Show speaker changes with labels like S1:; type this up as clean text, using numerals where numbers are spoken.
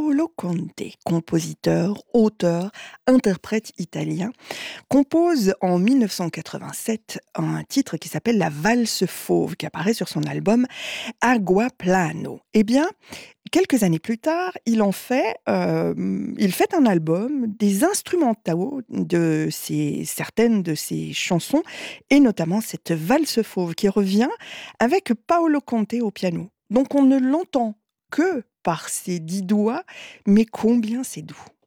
S1: Paolo Conte, compositeur, auteur, interprète italien, compose en 1987 un titre qui s'appelle La Valse Fauve, qui apparaît sur son album Agua Plano. Eh bien, quelques années plus tard, il fait un album des instrumentaux de certaines de ses chansons, et notamment cette Valse Fauve qui revient avec Paolo Conte au piano. Donc on ne l'entend que par ses 10 doigts, mais combien c'est doux.